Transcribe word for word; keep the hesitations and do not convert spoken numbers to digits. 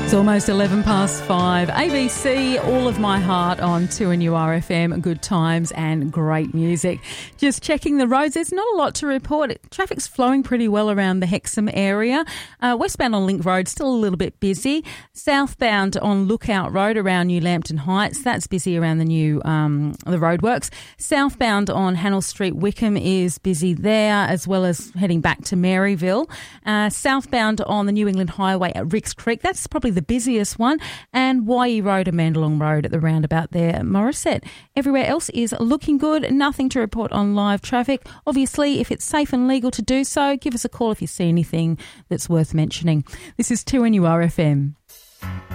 It's almost eleven past five. A B C, All of My Heart on two N U R F M. Good times and great music. Just checking the roads. There's not a lot to report. Traffic's flowing pretty well around the Hexham area. Uh, westbound on Link Road, still a little bit busy. Southbound on Lookout Road around New Lambton Heights, that's busy around the new um, the roadworks. Southbound on Hannell Street, Wickham is busy there, as well as heading back to Maryville. Uh, southbound on the New England Highway at Ricks Creek, that's probably the busiest one, and Waihi Road and Mandalong Road at the roundabout there, Morisset. Everywhere else is looking good. Nothing to report on live traffic. Obviously, if it's safe and legal to do so, give us a call if you see anything that's worth mentioning. This is two N U R F M.